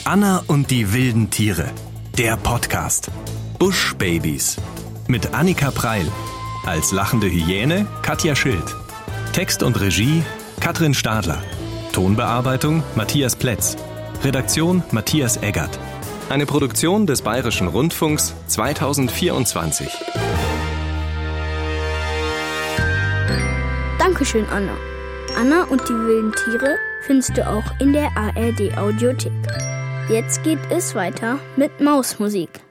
Anna und die wilden Tiere. Der Podcast. Buschbabys. Mit Annika Preil. Als lachende Hyäne Katja Schild. Text und Regie Katrin Stadler. Tonbearbeitung Matthias Plätz. Redaktion Matthias Eggert. Eine Produktion des Bayerischen Rundfunks 2024. Dankeschön, Anna. Anna und die wilden Tiere findest du auch in der ARD Audiothek. Jetzt geht es weiter mit Mausmusik.